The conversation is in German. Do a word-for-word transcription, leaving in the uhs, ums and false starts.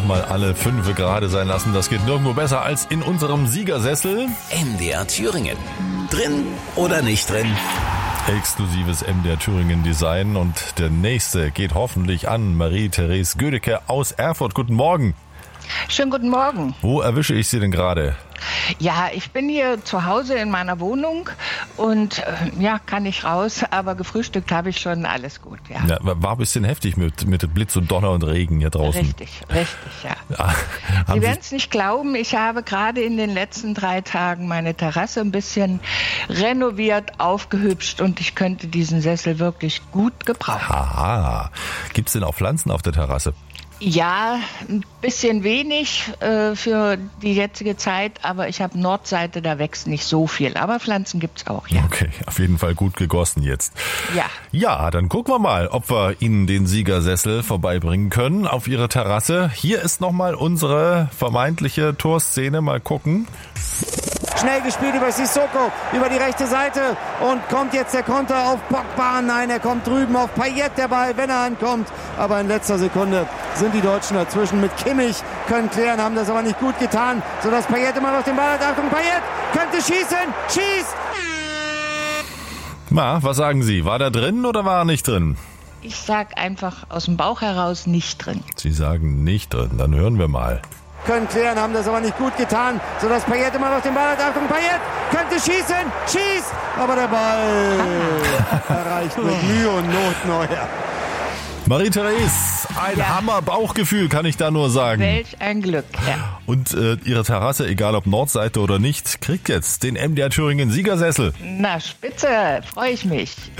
mal alle Fünfe gerade sein lassen. Das geht nirgendwo besser als in unserem Siegersessel. M D R Thüringen. Drin oder nicht drin? Exklusives M D R Thüringen Design. Und der nächste geht hoffentlich an Marie-Therese Gödecke aus Erfurt. Guten Morgen. Schönen guten Morgen. Wo erwische ich Sie denn gerade? Ja, ich bin hier zu Hause in meiner Wohnung und äh, ja, kann nicht raus, aber gefrühstückt habe ich schon, alles gut, ja. Ja, war ein bisschen heftig mit, mit Blitz und Donner und Regen hier draußen. Richtig, richtig, ja. Ja, Sie werden es nicht glauben, ich habe gerade in den letzten drei Tagen meine Terrasse ein bisschen renoviert, aufgehübscht und ich könnte diesen Sessel wirklich gut gebrauchen. Aha. Gibt's denn auch Pflanzen auf der Terrasse? Ja, ein bisschen wenig äh, für die jetzige Zeit, aber ich habe Nordseite, da wächst nicht so viel. Aber Pflanzen gibt's auch, ja. Okay, auf jeden Fall gut gegossen jetzt. Ja. Ja, dann gucken wir mal, ob wir Ihnen den Siegersessel vorbeibringen können auf Ihre Terrasse. Hier ist nochmal unsere vermeintliche Torszene. Mal gucken. Schnell gespielt über Sissoko, über die rechte Seite und kommt jetzt der Konter auf Pogba. Nein, er kommt drüben auf Payet, der Ball, wenn er ankommt. Aber in letzter Sekunde sind die Deutschen dazwischen mit Kimmich, können klären, haben das aber nicht gut getan, sodass Payet immer noch den Ball hat. Achtung, Payet könnte schießen, schießt! Na, was sagen Sie? War da drin oder war er nicht drin? Ich sag einfach aus dem Bauch heraus nicht drin. Sie sagen nicht drin, dann hören wir mal. Können klären, haben das aber nicht gut getan, sodass Payet immer noch den Ball hat. Achtung, Payet könnte schießen, schießt, aber der Ball erreicht mit Mühe und Not Neuer. Marie-Therese, ein Ja. Hammer-Bauchgefühl, kann ich da nur sagen. Welch ein Glück, ja. Und äh, Ihre Terrasse, egal ob Nordseite oder nicht, kriegt jetzt den M D R Thüringen Siegersessel. Na, spitze, freue ich mich.